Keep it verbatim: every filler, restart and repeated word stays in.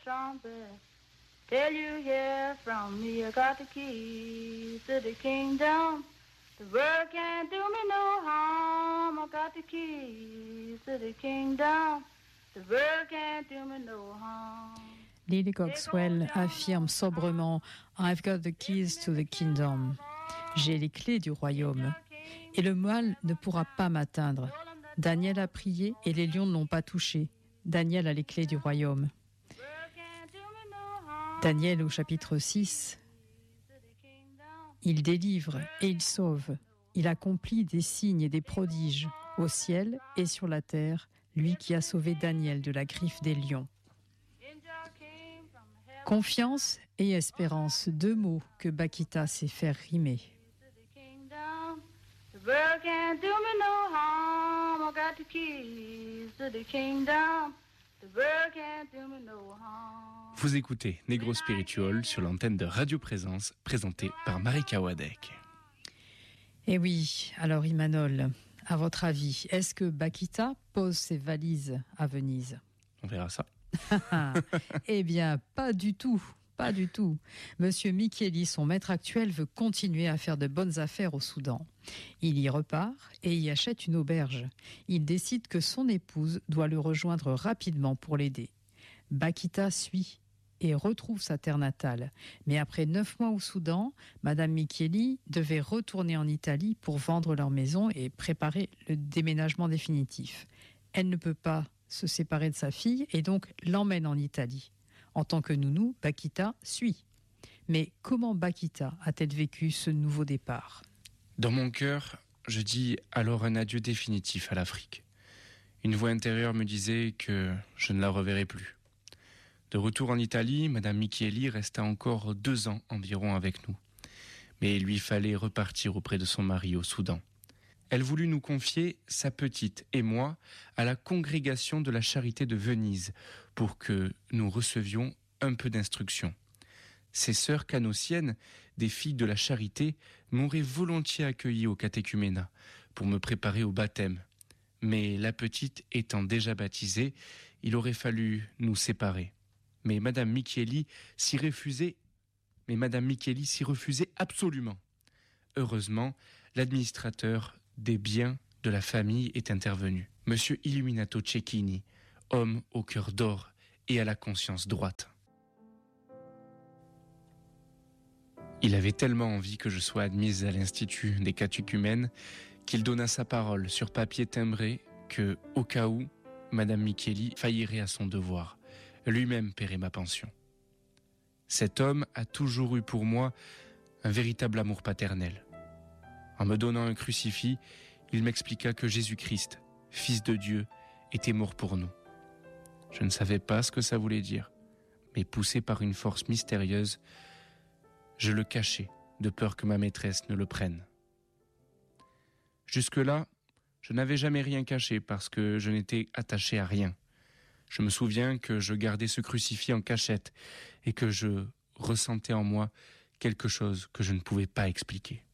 trumpet. Till you hear from me, I got the keys to the kingdom. The world can't do me no harm. I got the keys to the kingdom. The world can't do me no harm. Lily Coxwell affirme sobrement I've got the keys to the kingdom. J'ai les clés du royaume. Et le mal ne pourra pas m'atteindre. Daniel a prié et les lions ne l'ont pas touché. Daniel a les clés du royaume. Daniel au chapitre six, il délivre et il sauve. Il accomplit des signes et des prodiges au ciel et sur la terre, lui qui a sauvé Daniel de la griffe des lions. Confiance et espérance, deux mots que Bakita sait faire rimer. The world can't do me no harm. I got the keys to the kingdom. The world can't do me no harm. Vous écoutez Negro Spiritual sur l'antenne de Radio Présence, présentée par Marika Wadek. Eh oui, alors Imanol, à votre avis, est-ce que Bakita pose ses valises à Venise ? On verra ça. Eh bien, pas du tout. Pas du tout. Monsieur Micheli, son maître actuel, veut continuer à faire de bonnes affaires au Soudan. Il y repart et y achète une auberge. Il décide que son épouse doit le rejoindre rapidement pour l'aider. Bakita suit et retrouve sa terre natale. Mais après neuf mois au Soudan, Madame Micheli devait retourner en Italie pour vendre leur maison et préparer le déménagement définitif. Elle ne peut pas se séparer de sa fille et donc l'emmène en Italie. En tant que nounou, Bakita suit. Mais comment Bakita a-t-elle vécu ce nouveau départ ? Dans mon cœur, je dis alors un adieu définitif à l'Afrique. Une voix intérieure me disait que je ne la reverrai plus. De retour en Italie, Madame Micheli resta encore deux ans environ avec nous. Mais il lui fallait repartir auprès de son mari au Soudan. Elle voulut nous confier, sa petite et moi, à la congrégation de la Charité de Venise pour que nous recevions un peu d'instruction. Ces sœurs canossiennes, des filles de la Charité, m'auraient volontiers accueilli au catéchuménat pour me préparer au baptême. Mais la petite étant déjà baptisée, il aurait fallu nous séparer. Mais Madame Micheli s'y refusait, mais Madame Micheli s'y refusait absolument. Heureusement, l'administrateur des biens de la famille est intervenu. Monsieur Illuminato Cecchini, homme au cœur d'or et à la conscience droite. Il avait tellement envie que je sois admise à l'Institut des catéchumènes qu'il donna sa parole sur papier timbré que, au cas où, Madame Micheli faillirait à son devoir, lui-même paierait ma pension. Cet homme a toujours eu pour moi un véritable amour paternel. En me donnant un crucifix, il m'expliqua que Jésus-Christ, Fils de Dieu, était mort pour nous. Je ne savais pas ce que ça voulait dire, mais poussé par une force mystérieuse, je le cachais, de peur que ma maîtresse ne le prenne. Jusque-là, je n'avais jamais rien caché parce que je n'étais attaché à rien. Je me souviens que je gardais ce crucifix en cachette et que je ressentais en moi quelque chose que je ne pouvais pas expliquer.